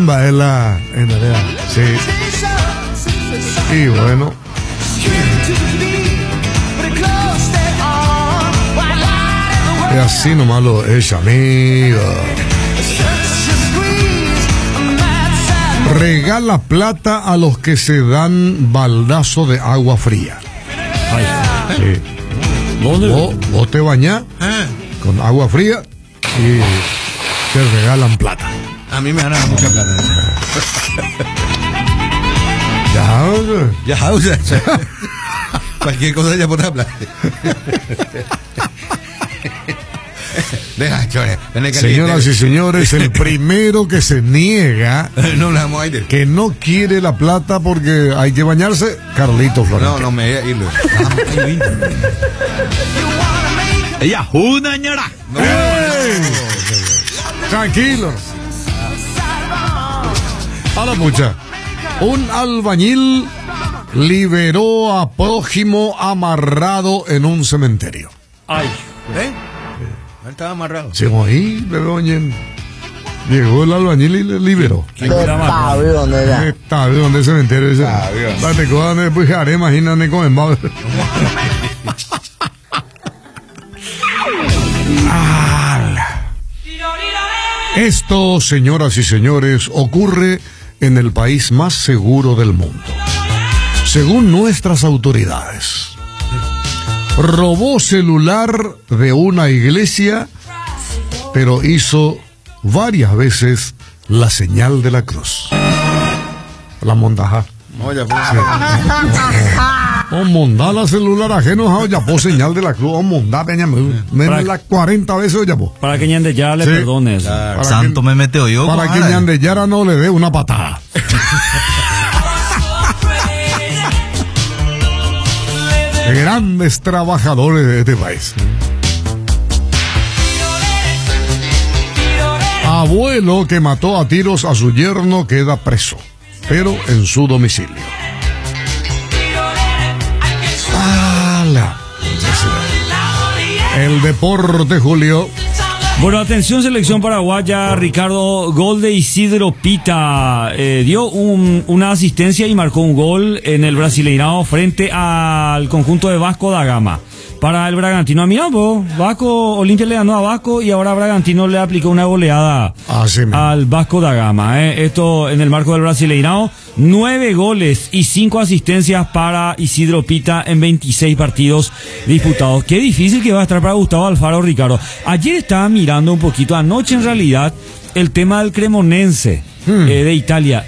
Samba es la... en realidad, sí. Y bueno. Y así nomás lo es, amigo. Regala plata a los que se dan baldazo de agua fría. Ay, Sí. Vos te bañás con agua fría y te regalan plata. A mí me dan mucha plata. Ya, O sea, cualquier cosa ya por plata. Deja, chore. señoras y señores, el primero que se niega, No le damos aire. que no quiere la plata porque hay que bañarse, Carlito Florentino. No me voy a ir. ella, una ñara. Tranquilo. A la pucha. Un albañil liberó a prójimo amarrado en un cementerio. Ay, ¿Eh? Él estaba amarrado. Sí, ahí, Bedoñen. Llegó el albañil y le liberó. Está bien, donde el cementerio dice. Date cosa, después haré, imagínate con el mal. Esto, señoras y señores, ocurre en el país más seguro del mundo. Según nuestras autoridades, robó celular de una iglesia, pero hizo varias veces la señal de la cruz. La mondaja. No, ya fue. O mondá la celular ajeno, ya po señal de la cruz, o mondá peña, menos las 40 veces ya po. para que Ñandeyara le Sí. perdone eso. Claro. Santo me metió yo. Para que Ñandeyara no le dé una patada. Grandes trabajadores de este país. Abuelo que mató a tiros a su yerno queda preso, pero en su domicilio. ¡Hala! El deporte, Julio. Bueno, atención, selección paraguaya. Ricardo, gol de Isidro Pita. Dio una asistencia y marcó un gol en el Brasileirao frente al conjunto de Vasco da Gama. Para el Bragantino, mira, Vasco, Olimpia le ganó a Vasco y ahora Bragantino le aplicó una goleada al Vasco da Gama. Esto en el marco del Brasileirao. 9 goles y 5 asistencias para Isidro Pita en 26 partidos disputados. Qué difícil que va a estar para Gustavo Alfaro, Ricardo. Ayer estaba mirando un poquito, anoche en realidad, el tema del Cremonense de Italia.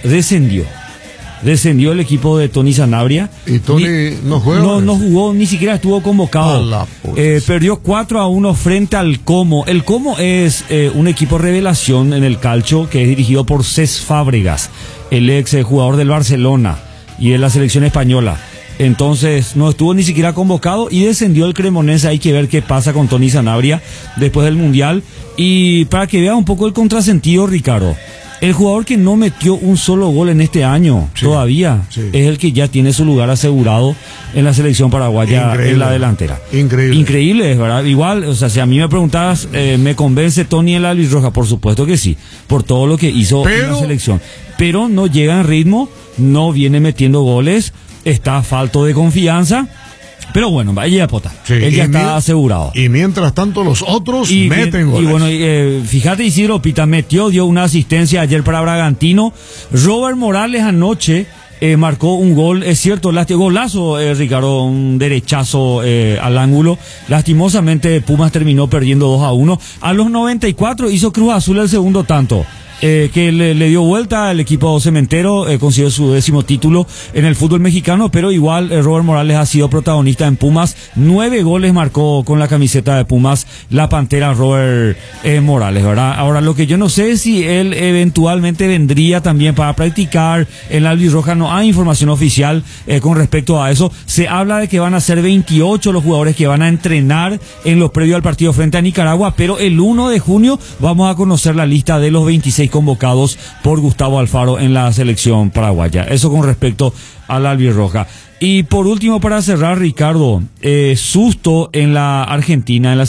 Descendió el equipo de Tony Sanabria. ¿Y Tony no juega? No jugó, ni siquiera estuvo convocado. Perdió 4-1 frente al Como. El Como es un equipo revelación en el calcio que es dirigido por Cesc Fábregas, el ex jugador del Barcelona y de la selección española. Entonces no estuvo ni siquiera convocado y descendió el Cremonense. Hay que ver qué pasa con Tony Sanabria después del Mundial. Y para que vea un poco el contrasentido, Ricardo, el jugador que no metió un solo gol en este año todavía es el que ya tiene su lugar asegurado en la selección paraguaya. Increíble. En la delantera. Increíble, es verdad. Igual, o sea, si a mí me preguntabas, ¿me convence Tony en la albirroja? Por supuesto que sí, por todo lo que hizo en la selección. Pero no llega en ritmo, no viene metiendo goles, está falto de confianza. Pero bueno, vaya pota. Él ya está asegurado. Y mientras tanto los otros meten goles. Y bueno, fíjate, Isidro Pita dio una asistencia ayer para Bragantino. Robert Morales anoche marcó un gol, es cierto, golazo, Ricardo, un derechazo al ángulo. Lastimosamente Pumas terminó perdiendo 2-1. A los 94 hizo Cruz Azul el segundo tanto. Que le dio vuelta al equipo cementero, consiguió su 10º título en el fútbol mexicano, pero igual Robert Morales ha sido protagonista en Pumas. 9 goles marcó con la camiseta de Pumas la Pantera Robert Morales, ¿verdad? Ahora, lo que yo no sé es si él eventualmente vendría también para practicar en la albirroja. No hay información oficial con respecto a eso. Se habla de que van a ser 28 los jugadores que van a entrenar en lo previo al partido frente a Nicaragua, pero el 1 de junio vamos a conocer la lista de los 26 convocados por Gustavo Alfaro en la selección paraguaya. Eso con respecto a la albirroja. Y por último, para cerrar, Ricardo, susto en la Argentina, en la